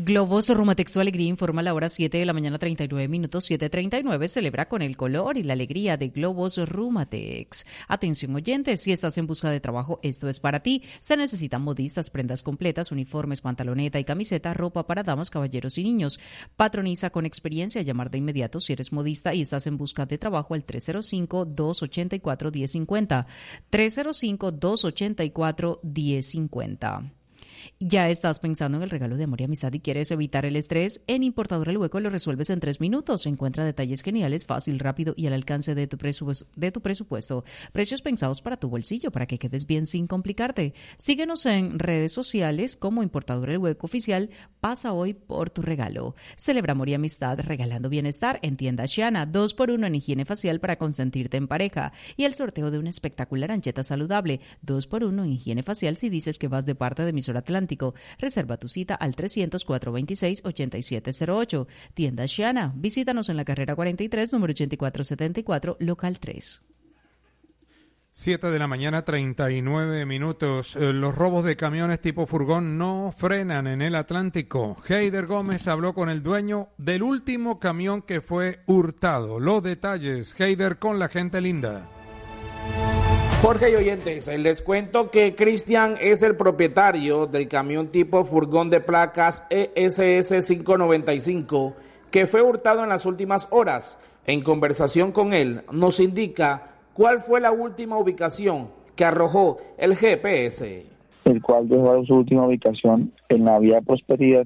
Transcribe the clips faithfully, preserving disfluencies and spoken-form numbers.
Globos Rumatex, su alegría, informa a la hora siete de la mañana, treinta y nueve minutos, siete treinta y nueve. Celebra con el color y la alegría de Globos Rumatex. Atención oyentes, si estás en busca de trabajo, esto es para ti. Se necesitan modistas, prendas completas, uniformes, pantaloneta y camiseta, ropa para damas, caballeros y niños. Patroniza con experiencia, llamar de inmediato si eres modista y estás en busca de trabajo al tres cero cinco, dos ocho cuatro, uno cero cinco cero. tres cero cinco, dos ocho cuatro, uno cero cinco cero. ¿Ya estás pensando en el regalo de amor y amistad y quieres evitar el estrés? En Importador El Hueco lo resuelves en tres minutos. Encuentra detalles geniales, fácil, rápido y al alcance de tu, presupuesto, de tu presupuesto. Precios pensados para tu bolsillo, para que quedes bien sin complicarte. Síguenos en redes sociales como Importador El Hueco Oficial. Pasa hoy por tu regalo. Celebra amor y amistad regalando bienestar en Tienda Shiana. Dos por uno en higiene facial para consentirte en pareja. Y el sorteo de una espectacular ancheta saludable. Dos por uno en higiene facial si dices que vas de parte de Emisora Atlántico. Reserva tu cita al trescientos, cuatrocientos veintiséis, ochenta y siete cero ocho. Tienda Shiana. Visítanos en la carrera cuarenta y tres, número ochenta y cuatro setenta y cuatro, local tres. siete de la mañana, treinta y nueve minutos. Los robos de camiones tipo furgón no frenan en el Atlántico. Heider Gómez habló con el dueño del último camión que fue hurtado. Los detalles, Heider, con la gente linda. Jorge y oyentes, les cuento que Cristian es el propietario del camión tipo furgón de placas E S S quinientos noventa y cinco que fue hurtado en las últimas horas. En conversación con él nos indica cuál fue la última ubicación que arrojó el G P S. El cual dejó su última ubicación en la vía Prosperidad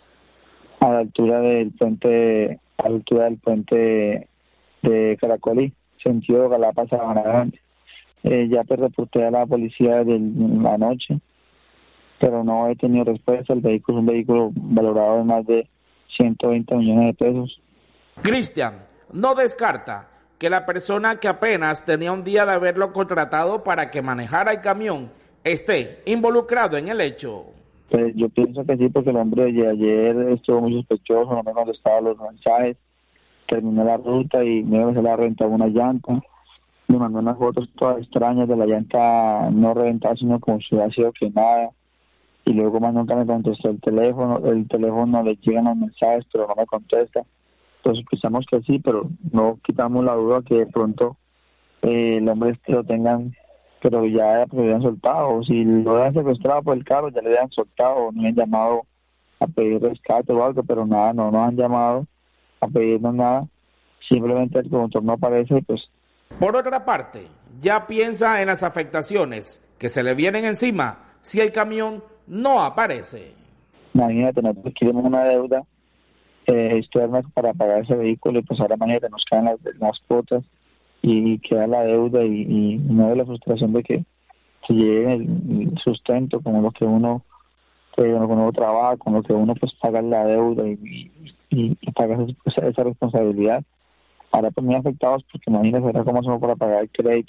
a la altura del puente, a la altura del puente de Caracolí, sentido Galapa Sabana Grande. Eh, ya pues reporté a la policía de la noche, pero no he tenido respuesta. El vehículo es un vehículo valorado en más de ciento veinte millones de pesos. Cristian no descarta que la persona que apenas tenía un día de haberlo contratado para que manejara el camión esté involucrado en el hecho. Pues yo pienso que sí, porque el hombre de ayer estuvo muy sospechoso, no me contestaba los mensajes, terminé la ruta y me iba a hacer la renta de una llanta. Me mandó unas fotos todas extrañas de la llanta no reventada, sino como si hubiera sido quemada. Y luego más nunca me contestó el teléfono. El teléfono le llegan los mensajes, pero no me contesta. Entonces pensamos que sí, pero no quitamos la duda que de pronto eh, el hombre este lo tengan, pero ya lo habían soltado. O si lo habían secuestrado por el carro, ya le habían soltado, o no habían llamado a pedir rescate o algo, pero nada, no nos han llamado a pedirnos nada. Simplemente el conductor no aparece, pues. Por otra parte, ya piensa en las afectaciones que se le vienen encima si el camión no aparece. Imagínate, nosotros queremos una deuda eh, externa para pagar ese vehículo y pues ahora mañana nos caen las, las cuotas y queda la deuda y, y no de la frustración de que se lleve el, el sustento como lo que uno pues, con lo que uno trabaja, con lo que uno pues paga la deuda y, y, y paga esa, esa responsabilidad. Ahora pues muy afectados porque imagínense ahora cómo hacemos para pagar el crédito.